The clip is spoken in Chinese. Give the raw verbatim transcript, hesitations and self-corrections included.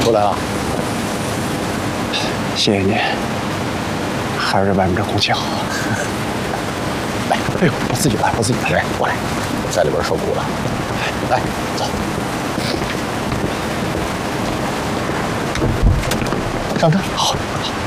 出来了。 谢谢您，还是外面这空气好。 来，哎呦，我自己来，我自己来，来，过来，我在里边受苦了。来，走。上车。好。